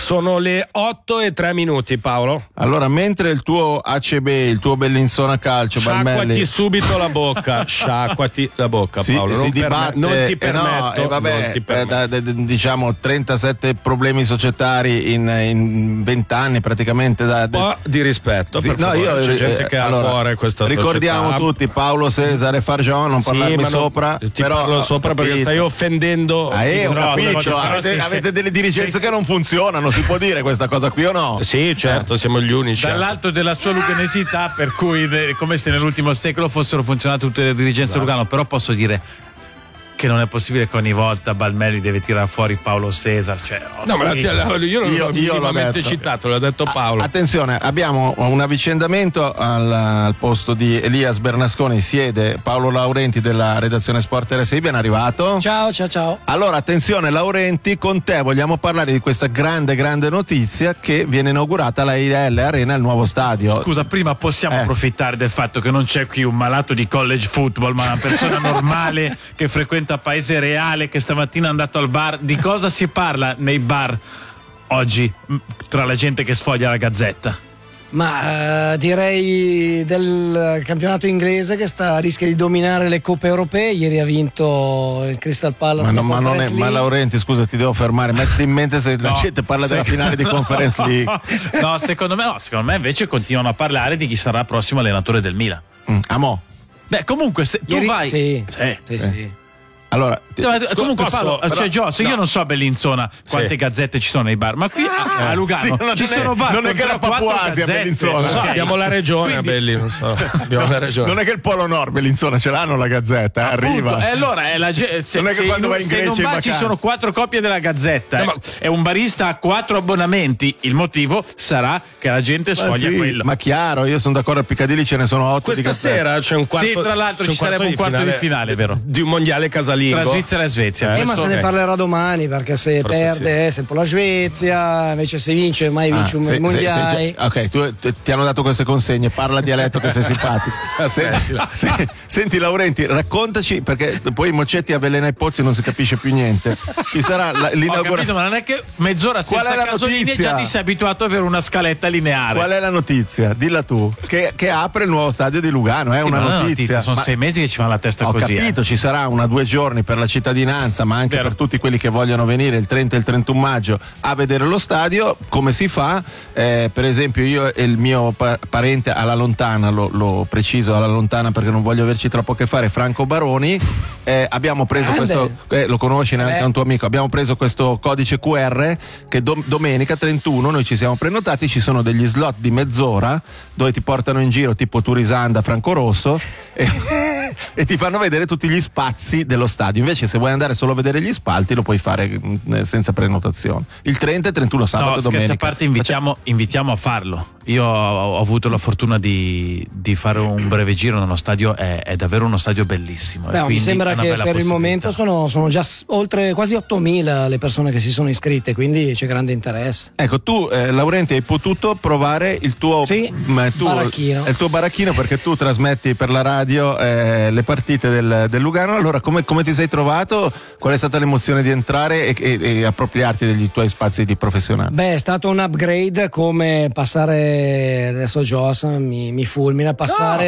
Sono le 8:03, Paolo. Allora, mentre il tuo ACB, il tuo Bellinzona Calcio, Sciacquati Balmelli, subito la bocca, sciacquati la bocca, Paolo. si dibatte, non ti permetto. Non ti permetto. Diciamo 37 problemi societari in 20 anni praticamente. Un po' di rispetto, per favore. C'è gente che ha a cuore questa società. Ricordiamo tutti Paolo Cesare Fargion, non parlarmi sopra. Ti parlo sopra perché stai offendendo. Ho capito, avete delle dirigenze che non funzionano, si può dire questa cosa qui o no? Sì, certo, siamo gli unici. Dall'alto della sua luganesità, per cui come se nell'ultimo secolo fossero funzionate tutte le dirigenze Lugano, però posso dire che non è possibile che ogni volta Balmelli deve tirare fuori Paolo Cesar. No, ma io non l'ho minimamente citato, l'ha detto Paolo. Attenzione, abbiamo un avvicendamento al posto di Elias Bernasconi, siede Paolo Laurenti della redazione Sport RSI, ben arrivato. Ciao. Allora, attenzione Laurenti, con te vogliamo parlare di questa grande notizia che viene inaugurata alla IL Arena, il nuovo stadio. Scusa, prima possiamo approfittare del fatto che non c'è qui un malato di college football, ma una persona normale che frequenta Paese Reale, che stamattina è andato al bar. Di cosa si parla nei bar oggi tra la gente che sfoglia la Gazzetta? Ma direi del campionato inglese che rischia di dominare le coppe europee. Ieri ha vinto il Crystal Palace. Ma Laurenti, scusa, ti devo fermare. Metti in mente se la gente parla della finale di Conference League. No, secondo me invece continuano a parlare di chi sarà il prossimo allenatore del Milan. Amo. Beh, comunque se tu vai. Sì. Allora, comunque Paolo, io non so a Bellinzona quante gazzette ci sono nei bar, ma qui a Lugano ci sono bar. Non è che la Papuasia a Bellinzona. Abbiamo la regione a Belli, non so. Abbiamo la regione. Non è che il Polo Nord Bellinzona ce l'hanno la Gazzetta, arriva. E allora se non va ci sono 4 copie della Gazzetta e un barista ha 4 abbonamenti, il motivo sarà che la gente sfoglia quello. Ma chiaro, io sono d'accordo, a Piccadilly ce ne sono 8 questa sera c'è un quarto. Sì, tra l'altro ci sarebbe un quarto di finale, vero? Di un mondiale casalingo tra Svizzera e Svezia. Ma se ne parlerà domani, perché se perde è sempre la Svezia, invece se vince mai vince un mondiale. Ok, ti hanno dato queste consegne, parla dialetto che sei simpatico. Senti Laurenti, raccontaci, perché poi Mocetti avvelena i pozzi e non si capisce più niente. Ci sarà l'inaugurazione. Ma non è che mezz'ora senza casolinea già ti sei abituato ad avere una scaletta lineare. Qual è la notizia? Dilla tu. Che apre il nuovo stadio di Lugano, è una notizia. Sono 6 mesi che ci fanno la testa così. Ho capito, ci sarà 2 giorni per la cittadinanza, ma anche per tutti quelli che vogliono venire il 30 e il 31 maggio a vedere lo stadio. Come si fa? Per esempio io e il mio parente alla lontana, lo preciso alla lontana perché non voglio averci troppo a che fare, Franco Baroni, abbiamo preso questo, lo conosci neanche un tuo amico, abbiamo preso questo codice QR che domenica 31 noi ci siamo prenotati, ci sono degli slot di mezz'ora dove ti portano in giro tipo Turisanda, Franco Rosso e ti fanno vedere tutti gli spazi dello stadio. Invece se vuoi andare solo a vedere gli spalti lo puoi fare senza prenotazione. Il 30 e 31 sabato e domenica. A parte invitiamo a farlo. Io ho avuto la fortuna di fare un breve giro nello stadio, è davvero uno stadio bellissimo. Mi sembra che per il momento sono già oltre quasi 8.000 le persone che si sono iscritte, quindi c'è grande interesse. Ecco, tu Laurenti hai potuto provare il tuo baracchino. Il tuo baracchino, perché tu trasmetti per la radio le partite del Lugano. Allora come ti sei trovato? Qual è stata l'emozione di entrare e appropriarti degli tuoi spazi di professionale? Beh, è stato un upgrade, come passare, adesso Joss mi fulmina, passare